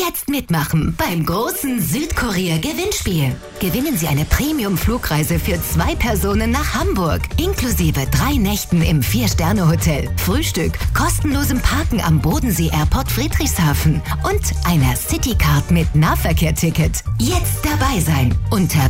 Jetzt mitmachen beim großen Südkorea-Gewinnspiel. Gewinnen Sie eine Premium-Flugreise für 2 Personen nach Hamburg, inklusive 3 Nächten im 4-Sterne-Hotel, Frühstück, kostenlosem Parken am Bodensee Airport Friedrichshafen und einer Citycard mit Nahverkehrticket. Jetzt dabei sein unter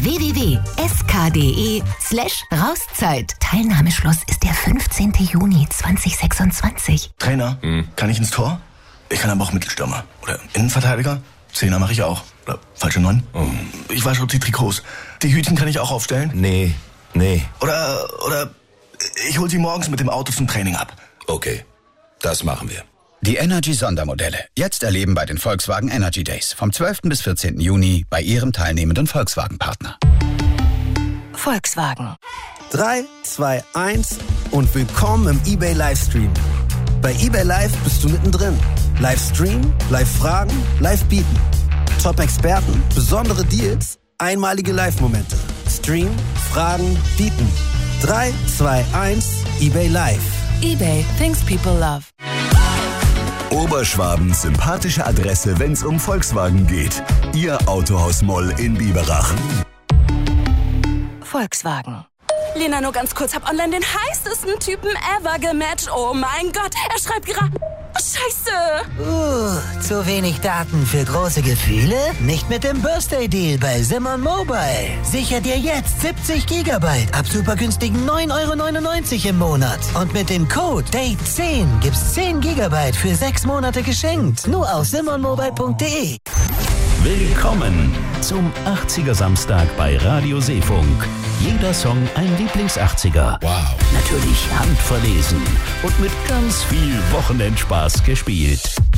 www.sk.de/Rauszeit. Teilnahmeschluss ist der 15. Juni 2026. Trainer, kann ich ins Tor? Ich kann aber auch Mittelstürmer. Oder Innenverteidiger. Zehner mache ich auch. Oder falsche 9. Ich wasche auch die Trikots. Die Hütchen kann ich auch aufstellen. Nee. Oder ich hol sie morgens mit dem Auto zum Training ab. Okay, das machen wir. Die Energy-Sondermodelle. Jetzt erleben bei den Volkswagen Energy Days. Vom 12. bis 14. Juni bei Ihrem teilnehmenden Volkswagen-Partner. Volkswagen. 3, 2, 1 und willkommen im eBay Livestream. Bei eBay Live bist du mittendrin. Livestream, Live-Fragen, Live-Bieten. Top-Experten, besondere Deals, einmalige Live-Momente. Stream, Fragen, Bieten. 3, 2, 1, eBay Live. eBay, things people love. Oberschwabens sympathische Adresse, wenn's um Volkswagen geht. Ihr Autohaus Moll in Biberach. Volkswagen. Lena, nur ganz kurz, hab online den heißesten Typen ever gematcht. Oh mein Gott, er schreibt gerade... Scheiße! Zu wenig Daten für große Gefühle? Nicht mit dem Birthday-Deal bei Simon Mobile. Sicher dir jetzt 70 Gigabyte ab super günstigen 9,99 € im Monat. Und mit dem Code DATE10 gibt's 10 Gigabyte für 6 Monate geschenkt. Nur auf simonmobile.de. Willkommen zum 80er Samstag bei Radio Seefunk. Jeder Song ein Lieblings-80er. Wow. Natürlich handverlesen und mit ganz viel Wochenendspaß gespielt.